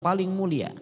paling mulia.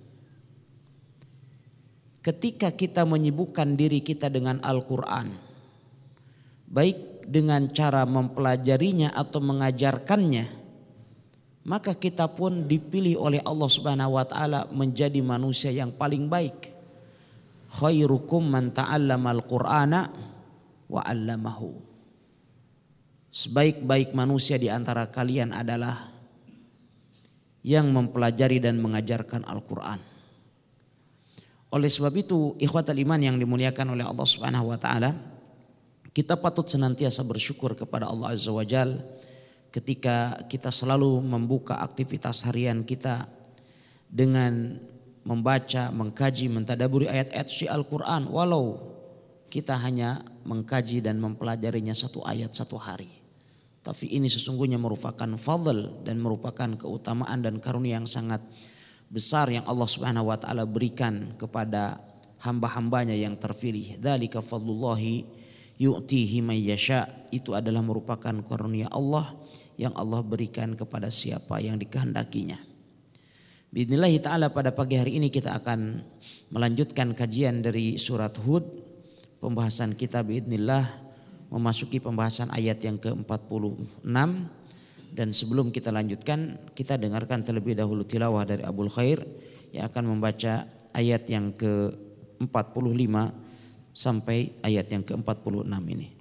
Ketika kita menyibukkan diri kita dengan Al-Quran, baik dengan cara mempelajarinya atau mengajarkannya, maka kita pun dipilih oleh Allah Subhanahu wa taala menjadi manusia yang paling baik. Khairukum man ta'allamal Qur'ana wa 'allamahu. Sebaik-baik manusia di antara kalian adalah yang mempelajari dan mengajarkan Al-Quran. Oleh sebab itu, ikhwatal iman yang dimuliakan oleh Allah Subhanahu wa taala, kita patut senantiasa bersyukur kepada Allah Azza wa Jalla ketika kita selalu membuka aktivitas harian kita dengan membaca, mengkaji, mentadaburi ayat-ayat suci Al-Quran, walau kita hanya mengkaji dan mempelajarinya satu ayat satu hari. Tapi ini sesungguhnya merupakan fadl dan merupakan keutamaan dan karunia yang sangat besar yang Allah Subhanahu wa taala berikan kepada hamba-hambanya yang terpilih. Dzalika fadlullahi yu'tihi may yasha. Itu adalah merupakan karunia Allah yang Allah berikan kepada siapa yang dikehendakinya. Bismillah ta'ala, pada pagi hari ini kita akan melanjutkan kajian dari surat Hud. Pembahasan kita biidznillah memasuki pembahasan ayat yang ke-46. Dan sebelum kita lanjutkan, kita dengarkan terlebih dahulu tilawah dari Abul Khair yang akan membaca ayat yang ke-45 sampai ayat yang ke-46 ini.